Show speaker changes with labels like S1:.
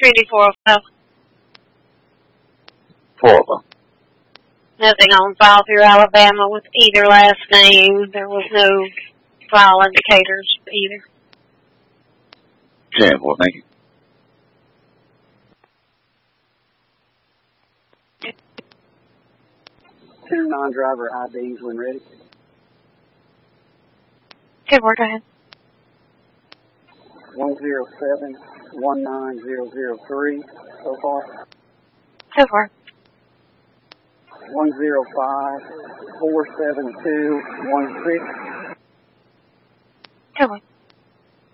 S1: Trinity 405.
S2: 405.
S1: Nothing on file through Alabama with either last name. There was no file indicators either.
S2: 10-4, thank you.
S3: Two non-driver IDs when ready.
S1: Okay, go ahead.
S3: 107-19003 so far.
S1: So far.
S3: 105-47216.
S1: Go on.